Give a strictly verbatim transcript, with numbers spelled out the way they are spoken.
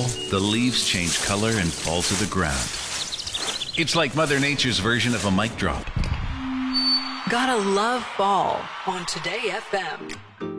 the leaves change color and fall to the ground. It's like Mother Nature's version of a mic drop. Gotta love fall on Today F M.